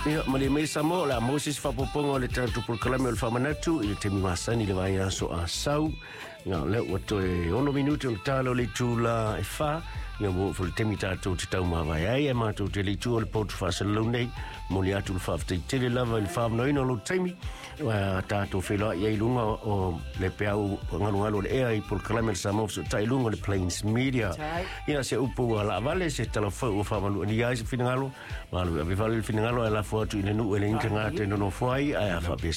Ia male mai samo la Moses fa popongo le tanto por kalame o famanatu i te mimasani le vai aso a sau nga le wato e 1 minuto o talo le tula e fa ia mo fo te mitato te tau ma vai ai e mato te le tu o le potu fa salone mo le atu le fa te le lava le fa no ino lo temi wa tato felo ia ilunga o le peau ngalo le ai por kalame samo so tai lunga le Plains Media ia se upu ala vale se talo o fa malu ni ai se finangalo malu ave vale finangalo ala foto ina nu ele inga te no foi ai a fa